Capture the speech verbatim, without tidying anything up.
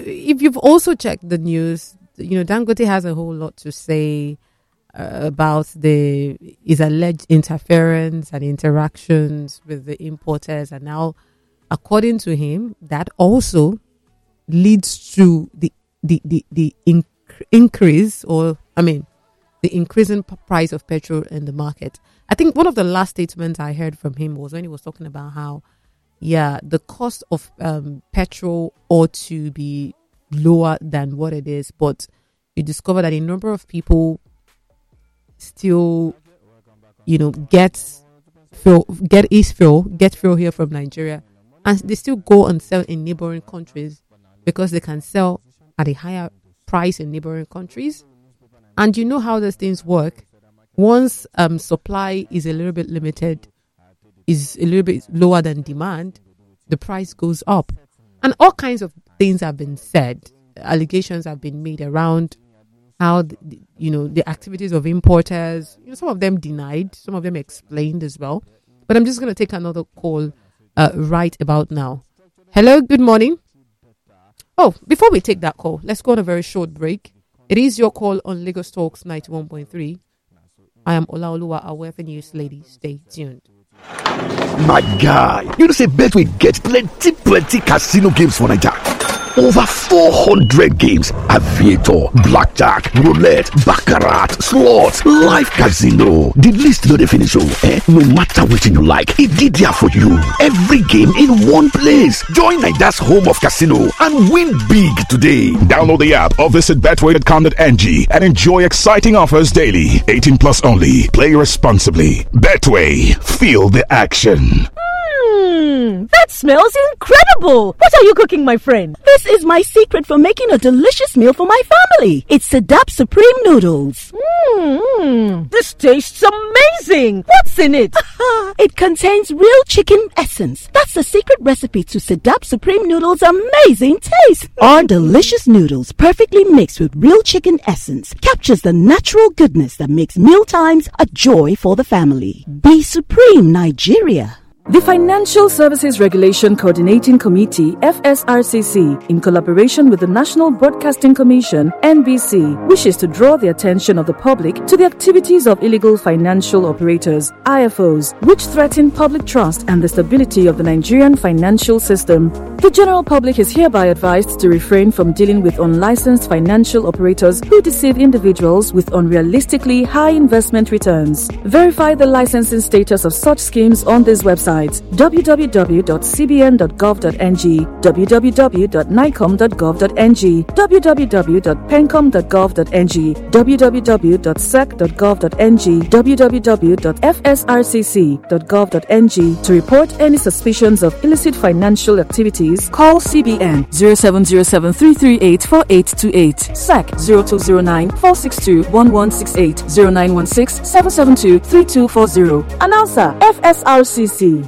if you've also checked the news, you know, Dangote has a whole lot to say uh, about the his alleged interference and interactions with the importers, and now, according to him, that also leads to the the the, the inc- increase, or I mean, the increasing p- price of petrol in the market. I think one of the last statements I heard from him was when he was talking about how, yeah, the cost of um, petrol ought to be lower than what it is, but you discover that a number of people still, you know, get fuel, get East fuel, get fuel here from Nigeria, and they still go and sell in neighboring countries because they can sell at a higher price in neighboring countries. And you know how these things work. Once um, supply is a little bit limited, is a little bit lower than demand, the price goes up. And all kinds of things have been said. Allegations have been made around how, the, you know, the activities of importers, you know, some of them denied, some of them explained as well. But I'm just going to take another call uh, right about now. Hello, good morning. Oh, before we take that call, let's go on a very short break. It is your call on Lagos Talks ninety-one point three. I am Olaoluwa, our weather news lady. Stay tuned. My guy, you know say Betway get plenty plenty casino games for Naija. Over four hundred games: aviator, blackjack, roulette, baccarat, slots, live casino. The list no dey finish oh, eh? No matter wetin you like, e dey there for you. Every game in one place. Join Naija's home of casino and win big today. Download the app or visit betway dot com dot n g and enjoy exciting offers daily. eighteen plus only. Play responsibly. Betway. Feel the action. Mmm, that smells incredible. What are you cooking, my friend? This is my secret for making a delicious meal for my family. It's Sedap Supreme Noodles. Mmm, this tastes amazing. What's in it? It contains real chicken essence. That's the secret recipe to Sedap Supreme Noodles' amazing taste. Our delicious noodles, perfectly mixed with real chicken essence, captures the natural goodness that makes mealtimes a joy for the family. Be Supreme, Nigeria. The Financial Services Regulation Coordinating Committee, F S R C C, in collaboration with the National Broadcasting Commission, N B C, wishes to draw the attention of the public to the activities of illegal financial operators, I F Os, which threaten public trust and the stability of the Nigerian financial system. The general public is hereby advised to refrain from dealing with unlicensed financial operators who deceive individuals with unrealistically high investment returns. Verify the licensing status of such schemes on this website: w w w dot c b n dot gov dot n g, w w w dot nicom dot gov dot n g, w w w dot pencom dot gov dot n g, w w w dot sec dot gov dot n g, w w w dot f s r c c dot gov dot n g. To report any suspicions of illicit financial activities, call C B N zero seven zero seven three three eight four eight two eight, S E C zero two zero nine four six two one one six eight, zero nine one six seven seven two three two four zero. Announcer F S R C C.